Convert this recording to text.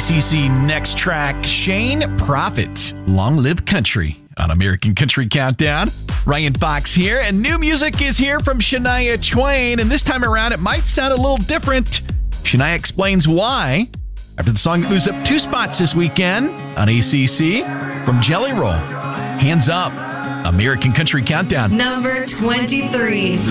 ACC next track, Shane Prophet, Long Live Country on American Country Countdown. Ryan Fox here, and new music is here from Shania Twain, and this time around it might sound a little different. Shania explains why after the song that moves up 2 spots this weekend on ACC from Jelly Roll. Hands Up, American Country Countdown. Number 23.